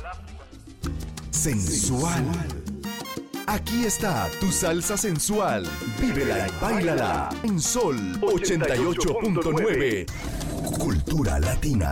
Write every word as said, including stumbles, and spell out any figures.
Sensual. Aquí está tu salsa sensual. Vívela y báilala en Sol ochenta y ocho punto nueve. Cultura Latina.